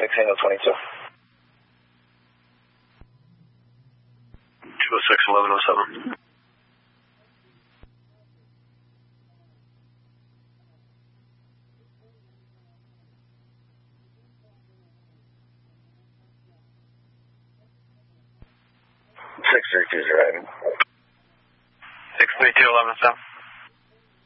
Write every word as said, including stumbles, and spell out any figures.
six, Angle twenty-two. two oh six, eleven oh seven. six three two zero. six three two, eleven oh seven.